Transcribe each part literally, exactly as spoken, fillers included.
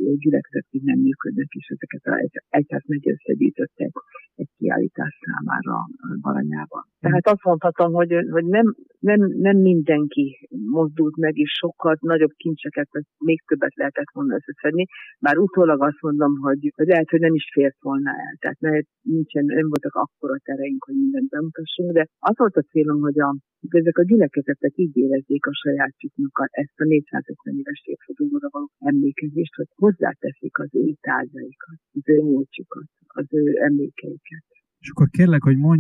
gyülekezetek nem működnek, és ezeket az egyházmegye összegyűjtöttek egy kiállítás számára Baranyában. Tehát azt mondhatom, hogy, hogy nem, nem, nem mindenki mozdult meg, és sokkal nagyobb kincseket, még többet lehetett volna összeszedni. Bár utólag azt mondom, hogy, hogy lehet, hogy nem is fért volna el. Tehát nincsen, nem voltak akkora tereink, hogy mindent bemutassunk, de az volt a célom, hogy a ezek a gyülekezetek így érezzék a sajátjuknak ezt a négyszázötven éves évfordulóra való emlékezést, hogy hozzáteszik az ő tárgyaikat, az ő múltjukat, az ő emlékeiket. És akkor kérlek, hogy mondj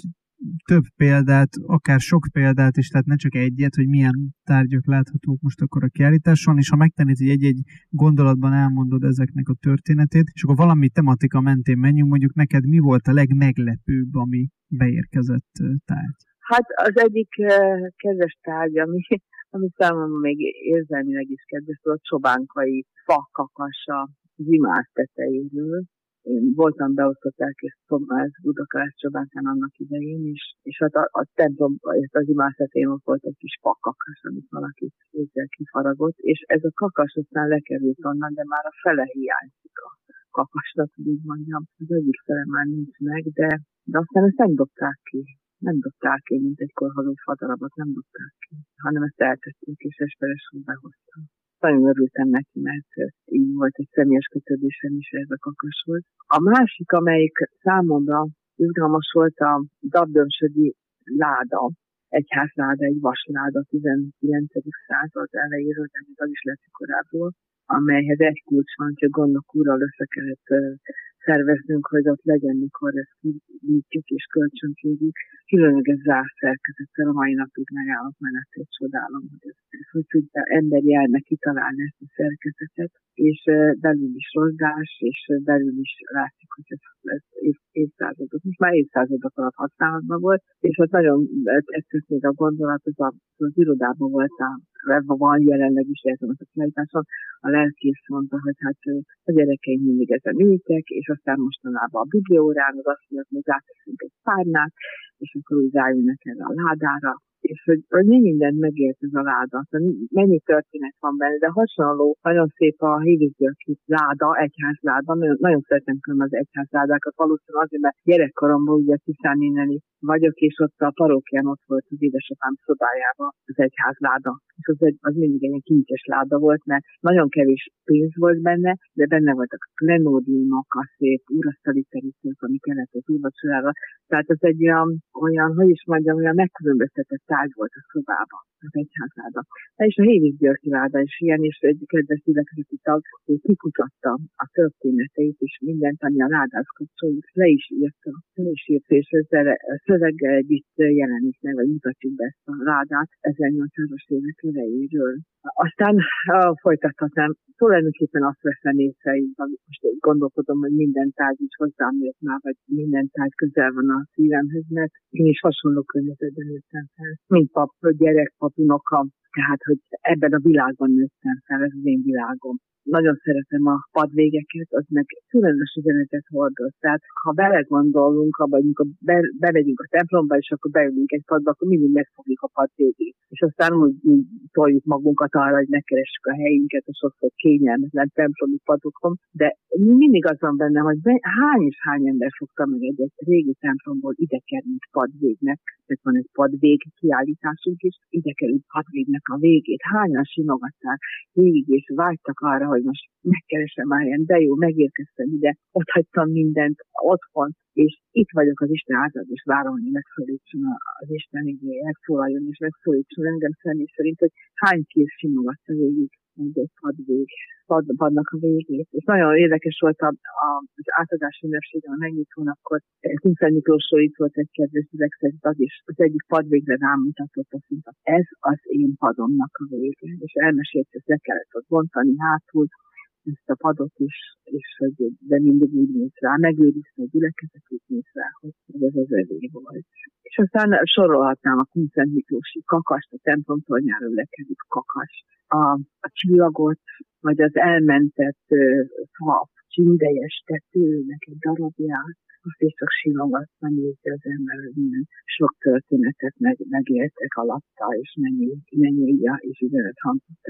több példát, akár sok példát is, tehát ne csak egyet, hogy milyen tárgyak láthatók most akkor a kiállításon, és ha megtennéd, hogy egy-egy gondolatban elmondod ezeknek a történetét, és akkor valami tematika mentén menjünk, mondjuk neked mi volt a legmeglepőbb, ami beérkezett tárgy? Hát az egyik uh, kedves tárgy, ami, ami számomra még érzelmileg is kedves, a csobánkai fakakasa Zimász tetejéről. Én voltam beosztott elkész Tomás Budakalász Csobánkán annak idején is, és hát a, a templom, az Zimász tetején volt egy kis fakakas, amit valaki ezzel kifaragott, és ez a kakas aztán lekerült onnan, de már a fele hiányzik a kakasnak, hogy így mondjam. Az egyik fele már nincs meg, de, de aztán ezt nem dobták ki. Nem dobták ki, mint egy korhaló fadarabot, nem dobták ki, hanem ezt eltettük, és Esperesről behoztam. Nagyon örültem neki, mert így volt egy személyes kötődésem is ez a kakashoz. A másik, amelyik számomra izgalmas volt, a Dabdömsödi láda, egyházláda, egy vasláda tizenkilencedik század elejéről, de még az is lesz korábból, amelyhez egy kulcs van, hogy a gondok úrral össze kellett szerveznünk, hogy ott legyen, mikor ezt kinyitjuk és kölcsönkérjük. Különleges zárszerkezettel a mai napig megállok menetét, csodálom, hogy ez, ez hogy tudja emberi elme kitalálni ezt a szerkezetet, és belül is rozsdás, és belül is látszik, hogy ez, ez év, évszázadok, most már évszázadok alatt használatban volt, és ott nagyon tetszett még a gondolat, az, a, az irodában volt a ebben van jelenleg is értem a kiállításon, a lelkész mondta, hogy hát a gyerekeim mindig ezen ültek, és aztán mostanában a bibliórán az azt mondja, hogy áteszünk egy párnát, és akkor úgy rájönnek erre a ládára, és hogy, hogy mi mindent megért ez a láda, mennyi történet van benne, de hasonló, nagyon szép a Hévízgyörgyi láda, egyházláda, nagyon, nagyon szeretem külön az egyházládákat, valószínűleg azért, mert gyerekkoromban ugye Tiszánnéneni vagyok, és ott a parókián ott volt az édesapám szobájában az egyházláda. És az, egy, az mindig egy kincses láda volt, mert nagyon kevés pénz volt benne, de benne voltak a klenódiumok, a szép urasztali terítők, ami kellett az úrvacsorára. Tehát az egy olyan, olyan, hogy is mondjam, olyan megkülönböztetett tárgy volt a szobában, az egyházláda. És a Hévízgyörgyi láda is ilyen, és egy kedves gyülekezeti tag, hogy kikutatta a történeteit, és mindent, ami a ládához kapcsolódik, le is írta, le is írt, és ezzel a szöveggel együtt jelenik meg, vagy mutatjuk be ezt a ládát ezernyolcszázas évek elejéről. Aztán uh, folytathatnám, tulajdonképpen azt veszem észre, hogy most gondolkodom, hogy minden tárgy is hozzám jött már, vagy minden tárgy közel van a szívemhez, mert én is hasonló környezetben nőttem fel, mint pap, gyerek, papunoka, tehát, hogy ebben a világban nőttem fel, ez az én világom. Nagyon szeretem a padvégeket, az meg különös üzenetet hordoz. Tehát, ha belegondolunk, vagy amikor be, bemegyünk a templomba, és akkor beülünk egy padba, akkor mindig megfogjuk a pad végét. És aztán úgy, úgy toljuk magunkat arra, hogy megkeressük a helyünket a sokszor kényelmetlen templomi padokon. De mindig az van benne, hogy be, hány és hány ember fogta meg egy, egy régi templomból ide került padvégnek. Tehát van egy padvég kiállításunk is, ide került padvégnek a végét. Hányan simogatták végig, és vágytak arra, hogy most megkeresem már ilyen, de jó, megérkeztem ide, ott hagytam mindent otthon, és itt vagyok az Isten által, és várom, hogy megszólítson az Isten igéje, megszólaljon, és megszólítson engem személy szerint, hogy hány kéz simogatta végig egy padvég, padnak a végét. És nagyon érdekes volt a, a, az átadási ünnepségen, a megnyitónakkor Kunszent Miklósról itt volt egy kedves gyülekezeti tag, és az egyik padvégre rámutatott, azt mondta, ez az én padomnak a vége. És elmesélt, hogy le kellett ott bontani hátul ezt a padot is, és hogy de mindig úgy néz rá, megőrizte a gyülekezet, úgy néz rá, hogy ez az övé volt. És aztán sorolhatnám a Kunszent Miklósi kakast, a templom tornyáról lekerült kakast, a, a csillagot, vagy az elmentett uh, fa, csindejes tetőnek egy darabját, azt is csak simogatva nézi az ember, hogy milyen sok történetet meg, megéltek alatta, és mennyi, mennyi és üzenet hangzott el azt.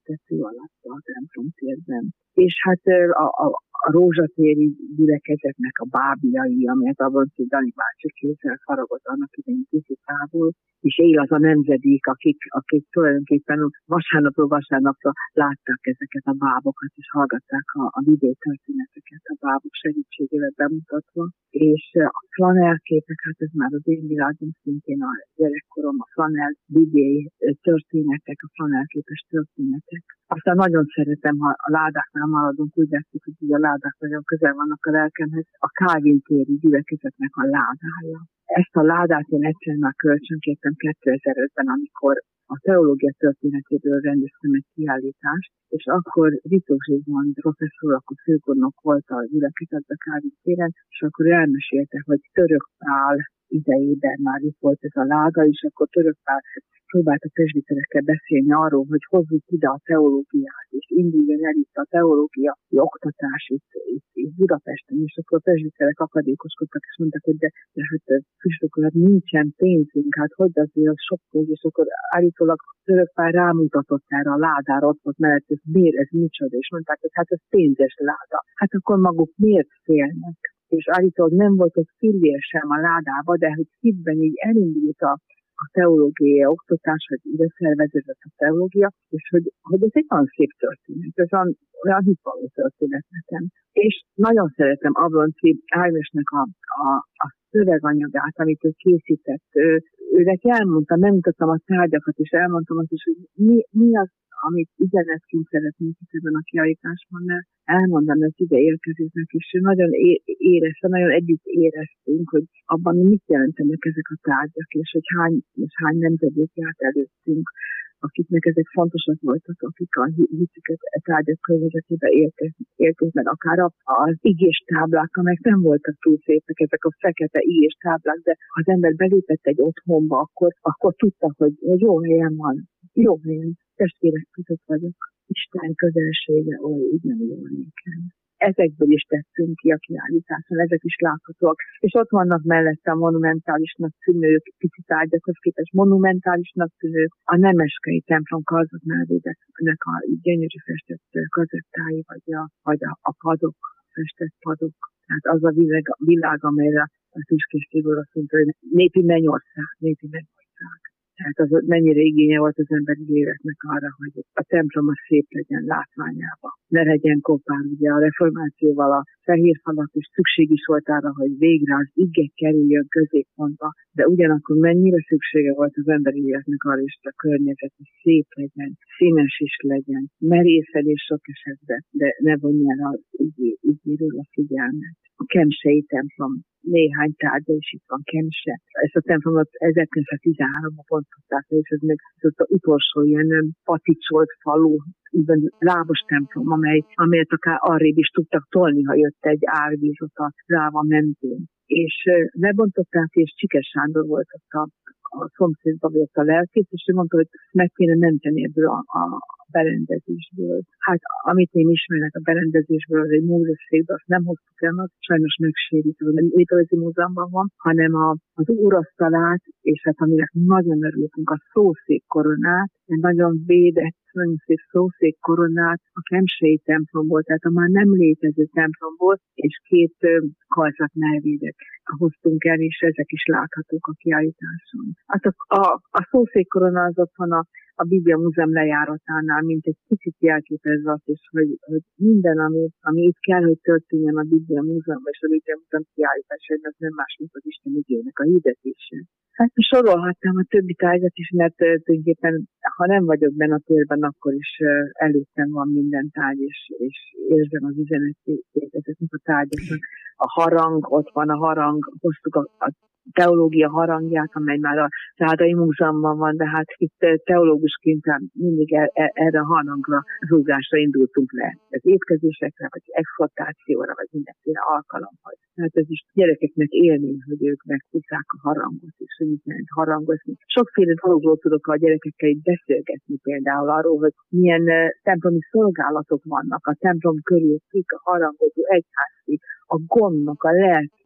tető alatt a templomtérben. És hát a, a, a rózsatéri gyülekezetnek a bábjai, amelyet a Vonci Dani bácsi kézzel faragott annak idején Tiszitából, és él az a nemzedék, akik, akik tulajdonképpen vasárnapról vasárnapra látták ezeket a bábokat, és hallgatták a, a videótörténeteket a bábok segítségével bemutatva. És a flanelképek, hát ez már az én világom, szintén a gyerekkorom, a flanel bibliai történetek, a flanelképes történetek. Aztán nagyon szeretem, ha a ládáknál maradunk, úgy veszik, hogy a ládák nagyon közel vannak a lelkemhez, a Kálvin téri gyülekezetnek a ládája. Ezt a ládát én egyszer már kölcsönkértem kétezer-ötben, amikor a teológia történetéből rendeztem egy kiállítást, és akkor Vitók Zsigmond professzor, akkor főgondnok volt a gyülekezetben Kálvin téren, és akkor elmesélte, hogy Török Pál idejében már itt volt ez a láda, és akkor Török Pál próbált a presbiterekkel beszélni arról, hogy hozzuk ide a teológiát, és induljon el itt a teológiai oktatás itt, itt, itt Budapesten, és akkor a presbiterek akadékoskodtak, és mondták, hogy de, de hát füstokor, hát nincsen pénzünk, hát hogy azért az sok pénz, és akkor állítólag Török Pál rámutatott erre a ládára, ott volt mellett, ez miért, ez micsoda, és mondták, hogy hát ez pénzes láda. Hát akkor maguk miért félnek? És állítólag nem volt egy fillér sem a ládába, de hogy szívben így elindult a a teológiai oktatás, hogy ide szerveződött a teológia, és hogy, hogy ez egy olyan szép történet, ez olyan, olyan hitvaló történet nekem. És nagyon szeretem Ablonci Ágnesnek a, a, a szöveganyagát, amit ő készített. Ő, őnek elmondtam, megmutattam a tárgyakat, és elmondtam azt is, hogy mi, mi az, amit üzenetként szeretnénk itt ebben a kiállításban, mert elmondani az ide érkezőknek, és nagyon érezte, nagyon együtt éreztünk, hogy abban mit jelentenek ezek a tárgyak, és hogy hány, és hány nemzedék járt előttünk, akiknek ezek fontosak voltak, akik a hitüket a tárgyak környezetébe érkeznek, akár az igés táblák, amelyek nem voltak túl szépek, ezek a fekete igés táblák, de ha az ember belépett egy otthonba, akkor, akkor tudta, hogy, hogy jó helyen van, jó helyen, testvérek között vagyok, Isten közelsége, olyan így nem jól nékem. Ezekből is tettünk ki a kiállításon, ezek is láthatóak. És ott vannak mellette a monumentálisnak tűnők, pici tárgyakhoz képest monumentálisnak tűnők, a nemeskei templom karzatnál védeknek a gyönyörű festett kazettái, vagy a, vagy a, a padok, a festett padok. Tehát az a világ, világ amelyre a tüskészéből azt mondta, hogy népi mennyország, népi mennyország. Tehát az mennyire igénye volt az emberi életnek arra, hogy a templom az szép legyen látványába. Ne legyen kopár, ugye a reformációval a fehér falak is szükség is volt arra, hogy végre az ige kerüljön középpontba, de ugyanakkor mennyire szüksége volt az emberi életnek arra is, hogy a környezet is szép legyen, színes is legyen, merészen és sok esetben, de ne vonja el az igéről a figyelmet. A Kemsei templom néhány tárgya is itt van, Kemse. Ezt a templomot ezerkilencszáztizenháromban pontozták, és ez még az utolsó ilyen paticsolt falu, íben lábos templom, amely, amelyet akár arrébb is tudtak tolni, ha jött egy árvíz ott a Ráva mentén. És lebontották, és Csikes Sándor volt ott a, a szomszédban, vagy a lelkész, és ő mondta, hogy meg kéne menteni ebből a, a berendezésből. Hát, amit én ismerek a berendezésből, az egy múzeumszék, de azt nem hoztuk el, az sajnos megsérít, hogy nem Létrehozási Múzeumban van, hanem a, az úrasztalát, és hát aminek nagyon örültünk, a szószék koronát, egy nagyon védett, nagyon szép szószék koronát a Kemsei templomból, tehát a már nem létező templomból, és két karzat melvédek hoztunk el, és ezek is láthatók a kiállításon. Hát a, a, a szószék korona az ott van a a Biblia Múzeum lejáratánál, mint egy kicsit jelképezve azt is, hogy, hogy minden, ami, ami itt kell, hogy történjen a Biblia Múzeumban és a Biblia Múzeum kiállításában, az nem más, mint az Isten igének a hirdetése. Hát sorolhatnám a többi tárgyat is, mert tulajdonképpen, ha nem vagyok benne a térben, akkor is előttem van minden tárgy, és, és érzem az üzenetét ezeknek a tárgyaknak. A harang, ott van a harang, hoztuk a, a teológia harangját, amely már a Rádai Múzeumban van, de hát itt teológusként mindig er, er, erre a harangra, rúgásra indultunk le. Az étkezésekre, vagy exhortációra, vagy mindenféle alkalomhoz. Tehát ez is gyerekeknek élmény, hogy ők meghúzzák a harangot, és hogy mit jelent harangozni. Sokféle dologról tudok a gyerekekkel itt beszélgetni, például arról, hogy milyen templomi szolgálatok vannak a templom körül, kik a harangozó egyházfő, a gondnok, a lelkész,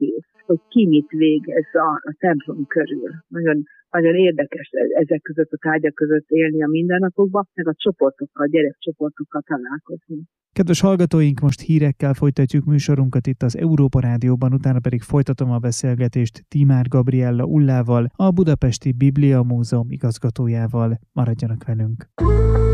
hogy ki mit végez a, a templom körül. Nagyon, nagyon érdekes ezek között a tárgyak között élni a mindennapokban, meg a csoportokkal, a gyerekcsoportokkal találkozni. Kedves hallgatóink, most hírekkel folytatjuk műsorunkat itt az Európa Rádióban, utána pedig folytatom a beszélgetést Tímár Gabriella Ullával, a Budapesti Biblia Múzeum igazgatójával. Maradjanak velünk!